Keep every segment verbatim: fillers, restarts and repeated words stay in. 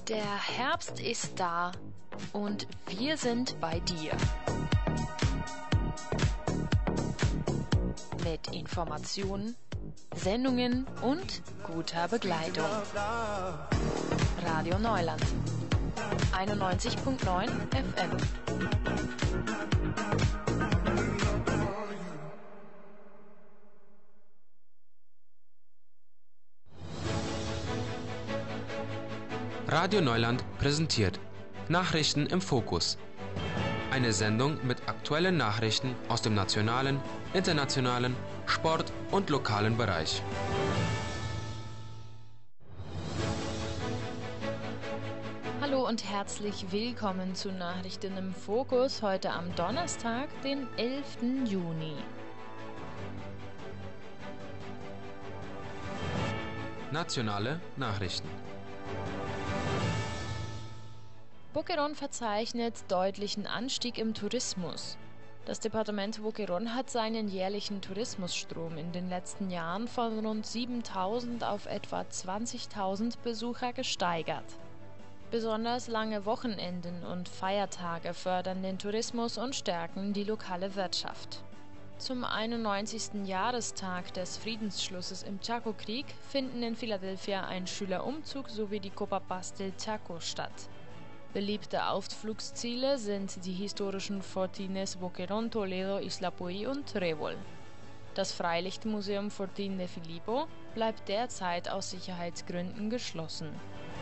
Der Herbst ist da und wir sind bei dir. Mit Informationen, Sendungen und guter Begleitung. Radio Neuland. einundneunzig Komma neun F M. Radio Neuland präsentiert Nachrichten im Fokus. Eine Sendung mit aktuellen Nachrichten aus dem nationalen, internationalen, Sport- und lokalen Bereich. Hallo und herzlich willkommen zu Nachrichten im Fokus heute am Donnerstag, den elften Juni. Nationale Nachrichten. Boquerón verzeichnet deutlichen Anstieg im Tourismus. Das Departement Boquerón hat seinen jährlichen Tourismusstrom in den letzten Jahren von rund siebentausend auf etwa zwanzigtausend Besucher gesteigert. Besonders lange Wochenenden und Feiertage fördern den Tourismus und stärken die lokale Wirtschaft. Zum einundneunzigsten Jahrestag des Friedensschlusses im Chaco-Krieg finden in Philadelphia ein Schülerumzug sowie die Copa Paz del Chaco statt. Beliebte Ausflugsziele sind die historischen Fortines Boquerón, Toledo, Isla Puy und Trébol. Das Freilichtmuseum Fortín de Filippo bleibt derzeit aus Sicherheitsgründen geschlossen.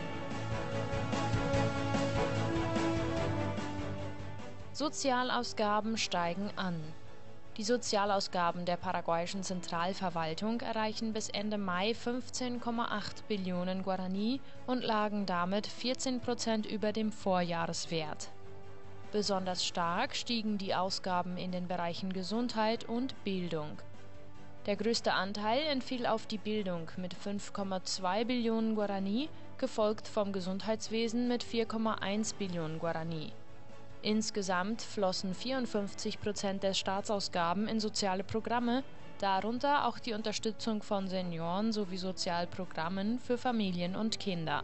Sozialausgaben steigen an. Die Sozialausgaben der paraguayischen Zentralverwaltung erreichen bis Ende Mai fünfzehn Komma acht Billionen Guarani und lagen damit vierzehn Prozent über dem Vorjahreswert. Besonders stark stiegen die Ausgaben in den Bereichen Gesundheit und Bildung. Der größte Anteil entfiel auf die Bildung mit fünf Komma zwei Billionen Guarani, gefolgt vom Gesundheitswesen mit vier Komma eins Billionen Guarani. Insgesamt flossen vierundfünfzig Prozent der Staatsausgaben in soziale Programme, darunter auch die Unterstützung von Senioren sowie Sozialprogrammen für Familien und Kinder.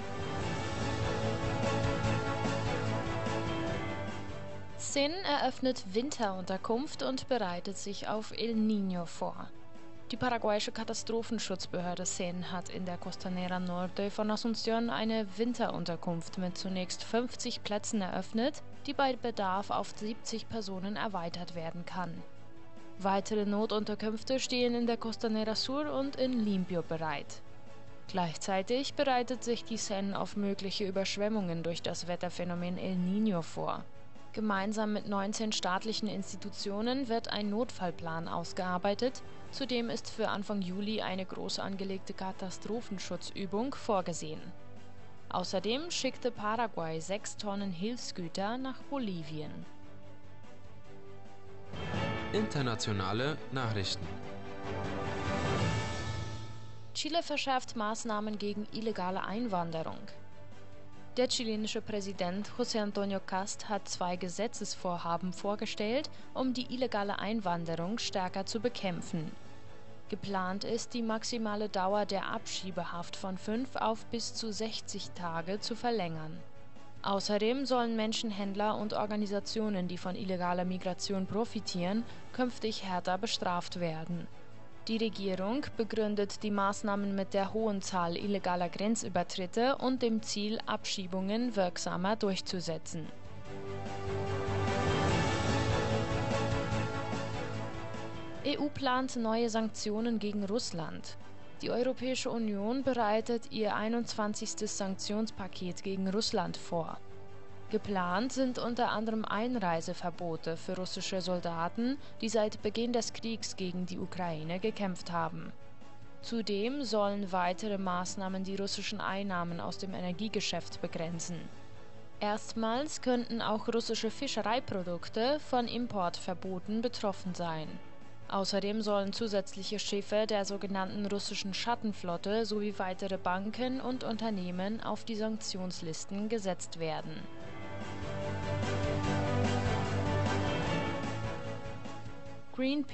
S E N eröffnet Winterunterkunft und bereitet sich auf El Niño vor. Die paraguayische Katastrophenschutzbehörde S E N hat in der Costanera Norte von Asunción eine Winterunterkunft mit zunächst fünfzig Plätzen eröffnet, die bei Bedarf auf siebzig Personen erweitert werden kann. Weitere Notunterkünfte stehen in der Costanera Sur und in Limpio bereit. Gleichzeitig bereitet sich die S E N auf mögliche Überschwemmungen durch das Wetterphänomen El Niño vor. Gemeinsam mit neunzehn staatlichen Institutionen wird ein Notfallplan ausgearbeitet. Zudem ist für Anfang Juli eine groß angelegte Katastrophenschutzübung vorgesehen. Außerdem schickte Paraguay sechs Tonnen Hilfsgüter nach Bolivien. Internationale Nachrichten. Chile verschärft Maßnahmen gegen illegale Einwanderung. Der chilenische Präsident José Antonio Cast hat zwei Gesetzesvorhaben vorgestellt, um die illegale Einwanderung stärker zu bekämpfen. Geplant ist, die maximale Dauer der Abschiebehaft von fünf auf bis zu sechzig Tage zu verlängern. Außerdem sollen Menschenhändler und Organisationen, die von illegaler Migration profitieren, künftig härter bestraft werden. Die Regierung begründet die Maßnahmen mit der hohen Zahl illegaler Grenzübertritte und dem Ziel, Abschiebungen wirksamer durchzusetzen. E U plant neue Sanktionen gegen Russland. Die Europäische Union bereitet ihr einundzwanzigstes Sanktionspaket gegen Russland vor. Geplant sind unter anderem Einreiseverbote für russische Soldaten, die seit Beginn des Kriegs gegen die Ukraine gekämpft haben. Zudem sollen weitere Maßnahmen die russischen Einnahmen aus dem Energiegeschäft begrenzen. Erstmals könnten auch russische Fischereiprodukte von Importverboten betroffen sein. Außerdem sollen zusätzliche Schiffe der sogenannten russischen Schattenflotte sowie weitere Banken und Unternehmen auf die Sanktionslisten gesetzt werden.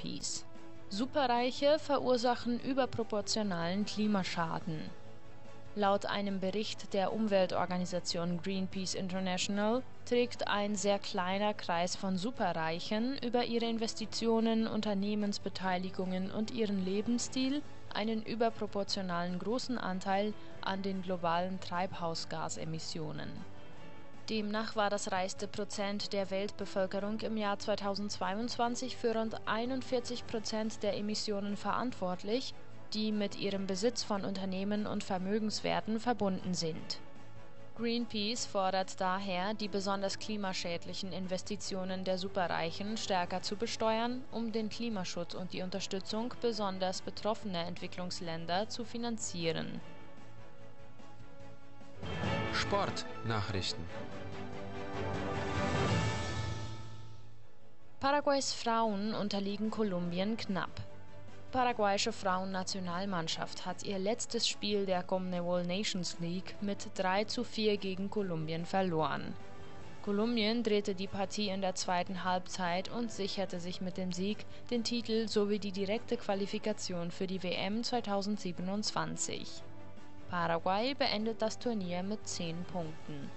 Greenpeace: Superreiche verursachen überproportionalen Klimaschaden. Laut einem Bericht der Umweltorganisation Greenpeace International trägt ein sehr kleiner Kreis von Superreichen über ihre Investitionen, Unternehmensbeteiligungen und ihren Lebensstil einen überproportionalen großen Anteil an den globalen Treibhausgasemissionen. Demnach war das reichste Prozent der Weltbevölkerung im Jahr zweitausendzweiundzwanzig für rund einundvierzig Prozent der Emissionen verantwortlich, die mit ihrem Besitz von Unternehmen und Vermögenswerten verbunden sind. Greenpeace fordert daher, die besonders klimaschädlichen Investitionen der Superreichen stärker zu besteuern, um den Klimaschutz und die Unterstützung besonders betroffener Entwicklungsländer zu finanzieren. Sportnachrichten. Paraguays Frauen unterliegen Kolumbien knapp. Die paraguayische Frauennationalmannschaft hat ihr letztes Spiel der CONMEBOL Nations League mit drei zu vier gegen Kolumbien verloren. Kolumbien drehte die Partie in der zweiten Halbzeit und sicherte sich mit dem Sieg den Titel sowie die direkte Qualifikation für die W M zweitausendsiebenundzwanzig. Paraguay beendet das Turnier mit zehn Punkten.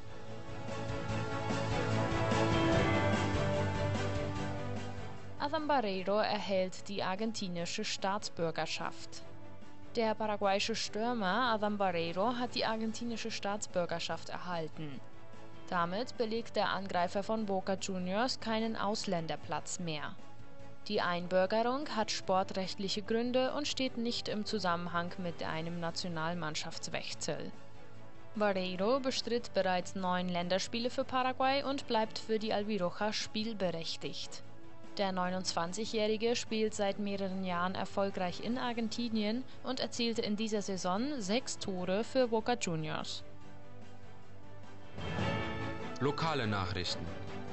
Adam Barreiro erhält die argentinische Staatsbürgerschaft. Der paraguayische Stürmer Adam Barreiro hat die argentinische Staatsbürgerschaft erhalten. Damit belegt der Angreifer von Boca Juniors keinen Ausländerplatz mehr. Die Einbürgerung hat sportrechtliche Gründe und steht nicht im Zusammenhang mit einem Nationalmannschaftswechsel. Barreiro bestritt bereits neun Länderspiele für Paraguay und bleibt für die Albiroja spielberechtigt. Der neunundzwanzigjährige spielt seit mehreren Jahren erfolgreich in Argentinien und erzielte in dieser Saison sechs Tore für Boca Juniors. Lokale Nachrichten.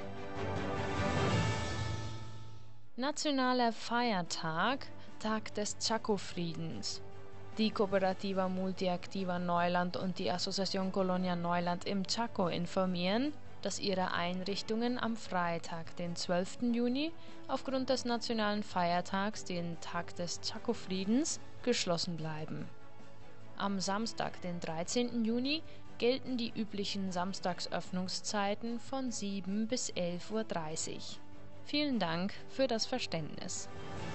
Nationaler Feiertag, Tag des Chaco-Friedens. Die Cooperativa Multiactiva Neuland und die Asociación Colonia Neuland im Chaco informieren, dass ihre Einrichtungen am Freitag, den zwölften Juni, aufgrund des nationalen Feiertags, den Tag des Chaco-Friedens, geschlossen bleiben. Am Samstag, den dreizehnten Juni, gelten die üblichen Samstagsöffnungszeiten von sieben bis elf Uhr dreißig. Vielen Dank für das Verständnis.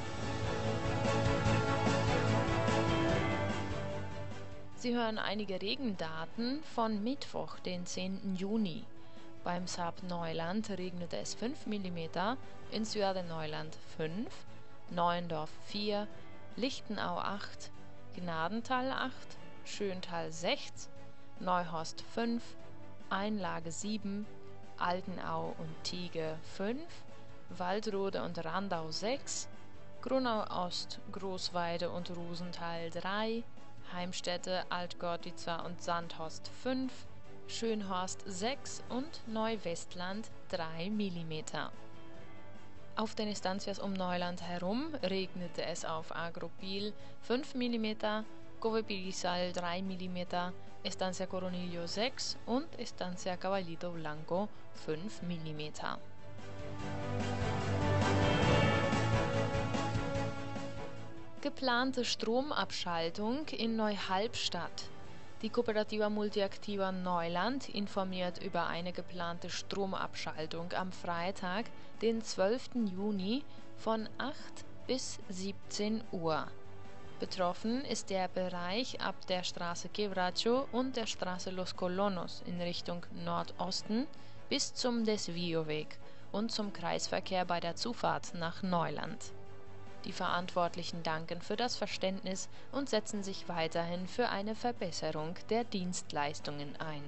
Sie hören einige Regendaten von Mittwoch, den zehnten Juni. Beim S A P Neuland regnete es fünf Millimeter, in Ciudad de Neuland fünf, Neuendorf vier, Lichtenau acht, Gnadental acht, Schöntal sechs, Neuhorst fünf, Einlage sieben, Altenau und Tiege fünf, Waldrode und Randau sechs, Grunau Ost, Großweide und Rosenthal drei, Heimstätte, Altgortica und Sandhorst fünf, Schönhorst sechs und Neuwestland drei Millimeter. Auf den Estancias um Neuland herum regnete es auf Agropil fünf Millimeter, Covepirizal drei Millimeter, Estancia Coronillo sechs und Estancia Caballito Blanco fünf Millimeter. Geplante Stromabschaltung in Neuhalbstadt. Die Cooperativa Multiactiva Neuland informiert über eine geplante Stromabschaltung am Freitag, den zwölften Juni von acht bis siebzehn Uhr. Betroffen ist der Bereich ab der Straße Quebracho und der Straße Los Colonos in Richtung Nordosten bis zum Desvío-Weg und zum Kreisverkehr bei der Zufahrt nach Neuland. Die Verantwortlichen danken für das Verständnis und setzen sich weiterhin für eine Verbesserung der Dienstleistungen ein.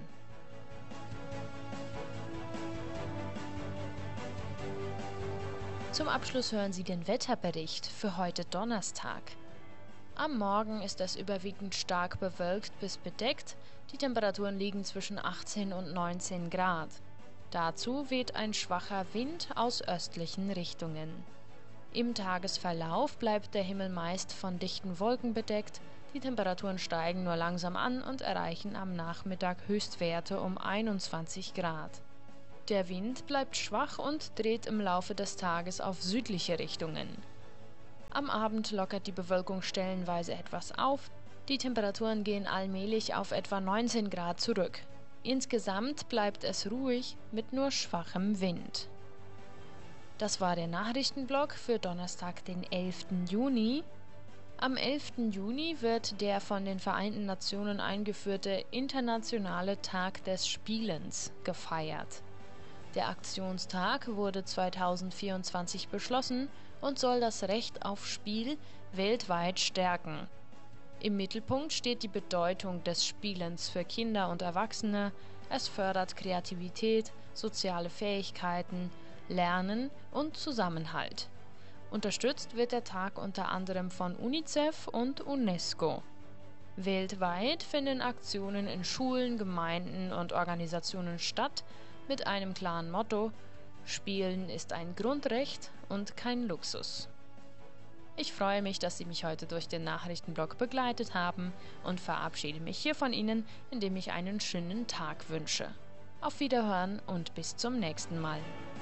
Zum Abschluss hören Sie den Wetterbericht für heute Donnerstag. Am Morgen ist es überwiegend stark bewölkt bis bedeckt, die Temperaturen liegen zwischen achtzehn und neunzehn Grad. Dazu weht ein schwacher Wind aus östlichen Richtungen. Im Tagesverlauf bleibt der Himmel meist von dichten Wolken bedeckt, die Temperaturen steigen nur langsam an und erreichen am Nachmittag Höchstwerte um einundzwanzig Grad. Der Wind bleibt schwach und dreht im Laufe des Tages auf südliche Richtungen. Am Abend lockert die Bewölkung stellenweise etwas auf, Die Temperaturen gehen allmählich auf etwa neunzehn Grad zurück. Insgesamt bleibt es ruhig mit nur schwachem Wind. Das war der Nachrichtenblock für Donnerstag, den elften Juni. Am elften Juni wird der von den Vereinten Nationen eingeführte Internationale Tag des Spielens gefeiert. Der Aktionstag wurde zweitausendvierundzwanzig beschlossen und soll das Recht auf Spiel weltweit stärken. Im Mittelpunkt steht die Bedeutung des Spielens für Kinder und Erwachsene. Es fördert Kreativität, soziale Fähigkeiten, Lernen und Zusammenhalt. Unterstützt wird der Tag unter anderem von UNICEF und UNESCO. Weltweit finden Aktionen in Schulen, Gemeinden und Organisationen statt, mit einem klaren Motto: Spielen ist ein Grundrecht und kein Luxus. Ich freue mich, dass Sie mich heute durch den Nachrichtenblock begleitet haben und verabschiede mich hier von Ihnen, indem ich einen schönen Tag wünsche. Auf Wiederhören und bis zum nächsten Mal.